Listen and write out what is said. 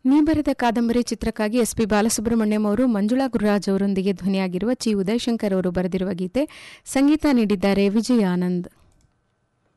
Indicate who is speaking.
Speaker 1: ನೀ ಬರೆದ ಕಾದಂಬರಿ ಚಿತ್ರಕ್ಕಾಗಿ ಎಸ್ ಪಿ ಬಾಲಸುಬ್ರಹ್ಮಣ್ಯಂ ಅವರು ಮಂಜುಳಾ ಗುರುರಾಜ್ ಅವರೊಂದಿಗೆ ಧ್ವನಿಯಾಗಿರುವ ಚಿ ಉದಯಶಂಕರ್ ಅವರು ಬರೆದಿರುವ ಗೀತೆ. ಸಂಗೀತ ನೀಡಿದ್ದಾರೆ ವಿಜಯ ಆನಂದ್.